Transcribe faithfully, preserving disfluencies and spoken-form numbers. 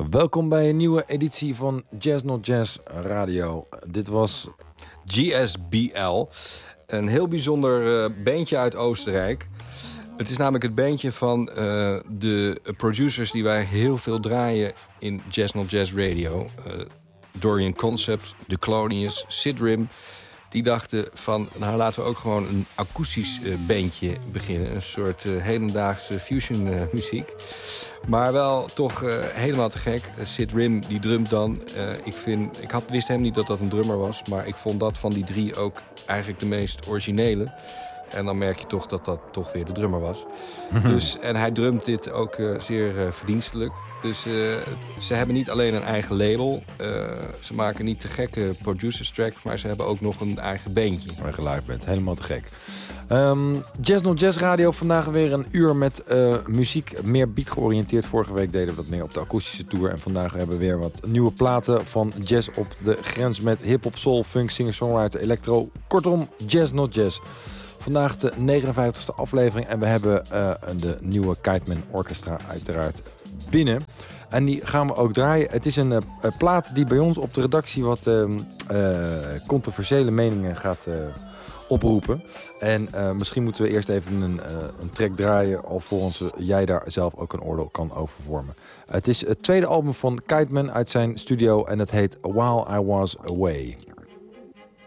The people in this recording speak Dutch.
Welkom bij een nieuwe editie van Jazz Not Jazz Radio. Dit was G S B L, een heel bijzonder uh, bandje uit Oostenrijk. Het is namelijk het bandje van uh, de producers die wij heel veel draaien in Jazz Not Jazz Radio. Uh, Dorian Concept, The Colonius, Sid Rim. Die dachten van, nou laten we ook gewoon een akoestisch uh, bandje beginnen. Een soort uh, hedendaagse fusion uh, muziek. Maar wel toch uh, helemaal te gek. Uh, Sid Rim, die drumt dan. Uh, ik, vind, ik had, wist hem niet dat dat een drummer was. Maar ik vond dat van die drie ook eigenlijk de meest originele. En dan merk je toch dat dat toch weer de drummer was. Dus, en hij drumt dit ook uh, zeer uh, verdienstelijk. Dus uh, ze hebben niet alleen een eigen label. Uh, ze maken niet te gekke producers tracks, maar ze hebben ook nog een eigen bandje. Waar je gelijk bent, helemaal te gek. Um, Jazz Not Jazz Radio, vandaag weer een uur met uh, muziek, meer beat georiënteerd. Vorige week deden we dat meer op de akoestische tour. En vandaag hebben we weer wat nieuwe platen van jazz op de grens met hip-hop, soul, funk, singer-songwriter, electro. Kortom, Jazz Not Jazz. Vandaag de negenenvijftigste aflevering en we hebben uh, de nieuwe Kiteman Orchestra uiteraard binnen. En die gaan we ook draaien. Het is een uh, plaat die bij ons op de redactie wat uh, uh, controversiële meningen gaat uh, oproepen. En uh, misschien moeten we eerst even een, uh, een track draaien alvorens jij daar zelf ook een oordeel kan over vormen. Uh, het is het tweede album van Kiteman uit zijn studio en het heet While I Was Away.